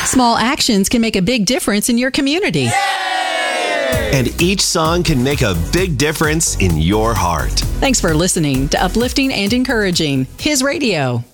Small actions can make a big difference in your community. And each song can make a big difference in your heart. Thanks for listening to Uplifting and Encouraging His Radio.